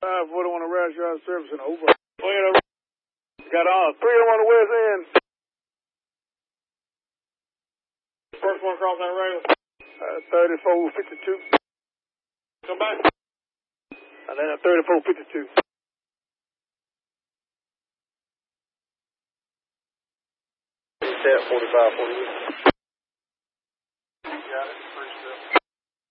541 Rise Yard Service and over. Got on 3 on the west end. First one across that rail. 3452. Come back. And then 3452. Set 4548. Got it.